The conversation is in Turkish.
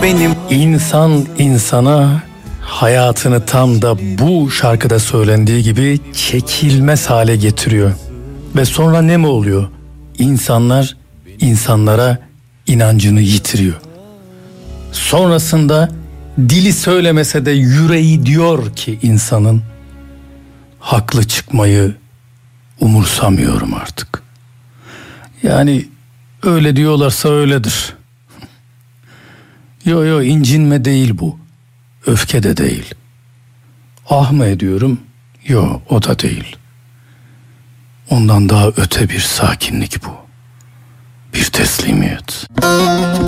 benim. İnsan insana hayatını tam da bu şarkıda söylendiği gibi çekilmez hale getiriyor. Ve sonra ne mi oluyor? İnsanlar insanlara inancını yitiriyor. Sonrasında dili söylemese de yüreği diyor ki insanın, haklı çıkmayı umursamıyorum artık. Yani öyle diyorlarsa öyledir. Yo incinme değil bu. Öfke de değil. Ah mı ediyorum? Yo, o da değil. Ondan daha öte bir sakinlik bu. Bir teslimiyet.